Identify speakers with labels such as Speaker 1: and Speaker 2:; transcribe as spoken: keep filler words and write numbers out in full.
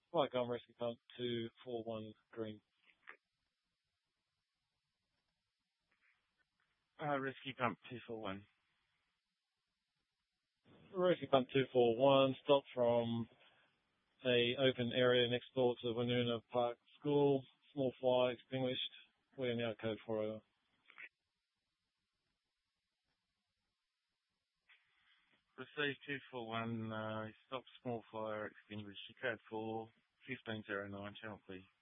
Speaker 1: Flight Gun Rescue Pump two four one green.
Speaker 2: Uh, Rescue Pump two four one.
Speaker 1: Rescue Pump two four one, stopped from a open area next door to Winoona Park School. Small fly extinguished. We're now code four oh.
Speaker 2: Received two four one, uh, stop small fire extinguished. Code four, fifteen oh nine, channel please.